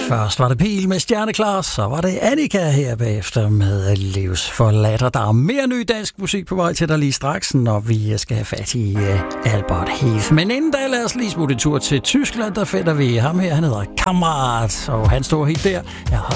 Først var det Pil med Stjerneklar, så var det Annika her bagefter med Livsforladt. Der er mere ny dansk musik på vej til dig lige straks, når vi skal have fat i Albert Heath. Men inden da, lad os lige smutte en tur til Tyskland. Der finder vi ham her, han hedder Kammerat, og han står helt der.